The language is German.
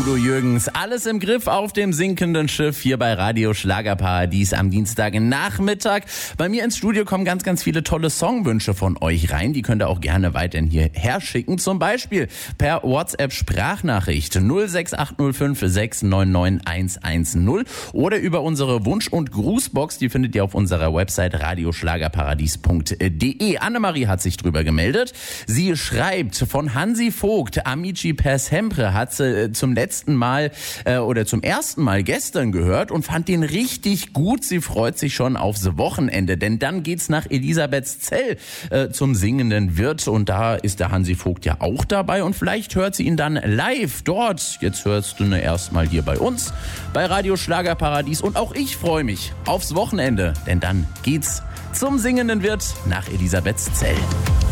Udo Jürgens. Alles im Griff auf dem sinkenden Schiff hier bei Radio Schlagerparadies am Dienstagnachmittag. Bei mir ins Studio kommen ganz, ganz viele tolle Songwünsche von euch rein. Die könnt ihr auch gerne weiterhin hierher schicken. Zum Beispiel per WhatsApp-Sprachnachricht 06805 699 110 oder über unsere Wunsch- und Grußbox. Die findet ihr auf unserer Website radioschlagerparadies.de. Annemarie hat sich drüber gemeldet. Sie schreibt, von Hansi Vogt, Amici per sempre, hat sie zum ersten Mal gestern gehört und fand den richtig gut. Sie freut sich schon aufs Wochenende, denn dann geht's nach Elisabethzell zum singenden Wirt und da ist der Hansi Vogt ja auch dabei und vielleicht hört sie ihn dann live dort. Jetzt hörst du ihn erstmal hier bei uns bei Radio Schlagerparadies und auch ich freue mich aufs Wochenende, denn dann geht's zum singenden Wirt nach Elisabethzell.